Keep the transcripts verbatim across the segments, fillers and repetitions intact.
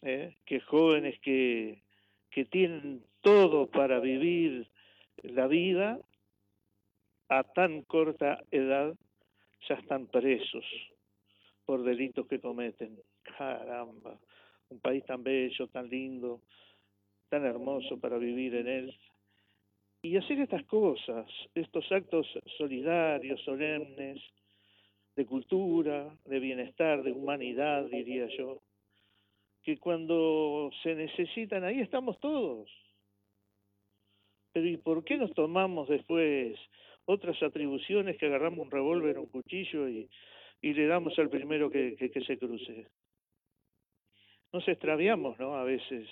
¿eh? Que jóvenes que, que tienen todo para vivir la vida, a tan corta edad ya están presos por delitos que cometen. Caramba, un país tan bello, tan lindo, tan hermoso para vivir en él. Y hacer estas cosas, estos actos solidarios, solemnes, de cultura, de bienestar, de humanidad, diría yo, que cuando se necesitan, ahí estamos todos. Pero ¿y por qué nos tomamos después otras atribuciones que agarramos un revólver, un cuchillo y, y le damos al primero que, que, que se cruce? Nos extraviamos, ¿no? A veces.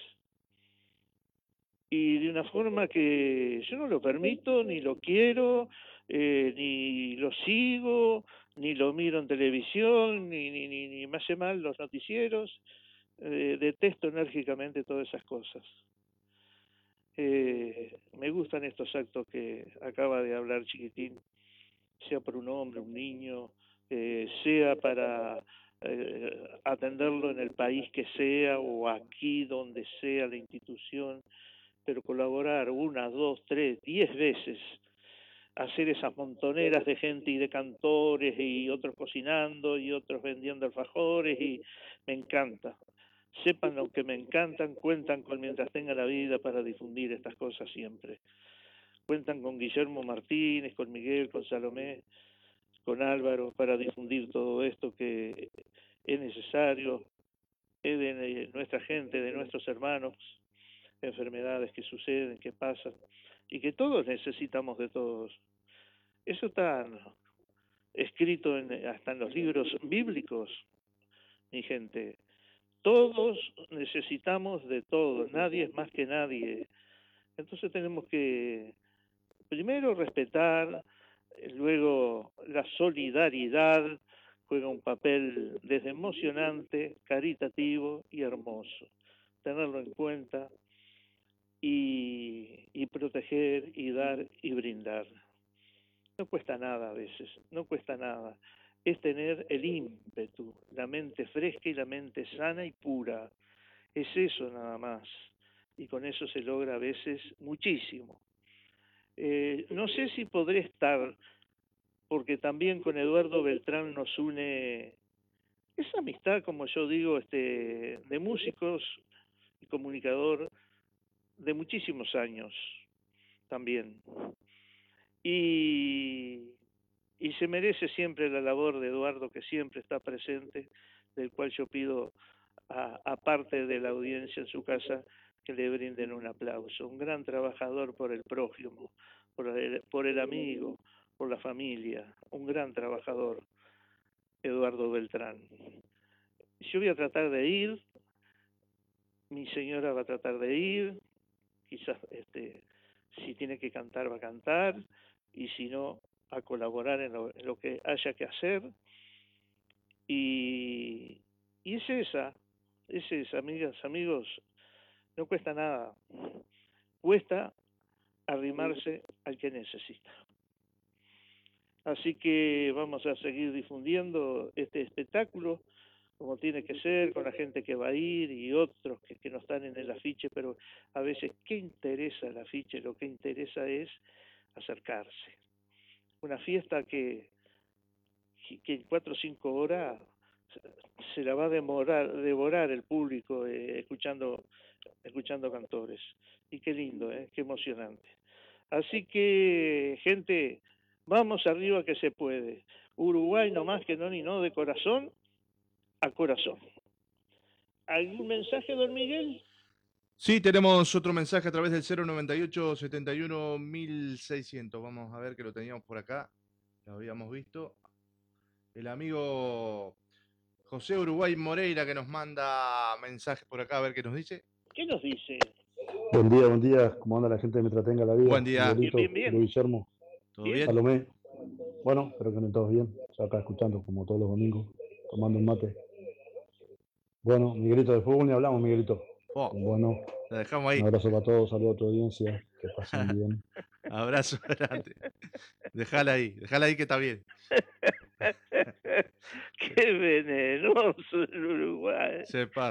Y de una forma que yo no lo permito, ni lo quiero, eh, ni lo sigo, ni lo miro en televisión, ni, ni, ni, ni me hace mal los noticieros. Eh, detesto enérgicamente todas esas cosas. Eh, me gustan estos actos que acaba de hablar Chiquitín, sea por un hombre, un niño, eh, sea para eh, atenderlo en el país que sea o aquí donde sea la institución, pero colaborar una, dos, tres, diez veces, hacer esas montoneras de gente y de cantores y otros cocinando y otros vendiendo alfajores y me encanta. Sepan lo que me encantan, cuentan con Mientras Tenga la Vida para difundir estas cosas siempre. Cuentan con Guillermo Martínez, con Miguel, con Salomé, con Álvaro para difundir todo esto que es necesario, es de nuestra gente, de nuestros hermanos, enfermedades que suceden, que pasan, y que todos necesitamos de todos. Eso está escrito en, hasta en los libros bíblicos, mi gente. Todos necesitamos de todos, nadie es más que nadie. Entonces tenemos que, primero, respetar, luego la solidaridad juega un papel desde emocionante, caritativo y hermoso. Tenerlo en cuenta y, y proteger y dar y brindar. No cuesta nada a veces, no cuesta nada. Es tener el ímpetu, la mente fresca y la mente sana y pura. Es eso nada más. Y con eso se logra a veces muchísimo. Eh, no sé si podré estar, porque también con Eduardo Beltrán nos une esa amistad, como yo digo, este, de músicos y comunicador de muchísimos años también. Y, y se merece siempre la labor de Eduardo, que siempre está presente, del cual yo pido a, a parte de la audiencia en su casa que le brinden un aplauso. Un gran trabajador por el prójimo, por el, por el amigo, por la familia. Un gran trabajador, Eduardo Beltrán. Yo voy a tratar de ir, mi señora va a tratar de ir, quizás este, si tiene que cantar va a cantar, y si no, a colaborar en lo, en lo que haya que hacer. Y, y es esa, es esa, amigas, amigos, no cuesta nada, cuesta arrimarse al que necesita. Así que vamos a seguir difundiendo este espectáculo como tiene que ser, con la gente que va a ir y otros que, que no están en el afiche, pero a veces, ¿qué interesa el afiche? Lo que interesa es acercarse. Una fiesta que, que en cuatro o cinco horas se la va a demorar, devorar el público eh, escuchando, escuchando cantores. Y qué lindo, eh, qué emocionante. Así que, gente, vamos arriba que se puede. Uruguay no más que no ni no, de corazón a corazón. ¿Algún mensaje, don Miguel? Sí, tenemos otro mensaje a través del cero noventa y ocho, setenta y uno, mil seiscientos. Vamos a ver que lo teníamos por acá. Lo habíamos visto. El amigo José Uruguay Moreira que nos manda mensajes por acá a ver qué nos dice. ¿Qué nos dice? Buen día, buen día. ¿Cómo anda la gente de Mientras Tenga la Vida? Buen día. Miguelito, Bien, bien, bien. Guillermo, ¿Todo Bien. bien? Salomé. Bueno, espero que estén todos bien. Yo acá escuchando como todos los domingos, tomando un mate. Bueno, Miguelito, de fútbol ni hablamos, Miguelito. Oh, Bueno, la dejamos ahí. un abrazo para todos, saludos a tu audiencia, que pasen bien. Abrazo grande. Dejala ahí, dejala ahí que está bien. Qué venenoso el Uruguay. Se pasa.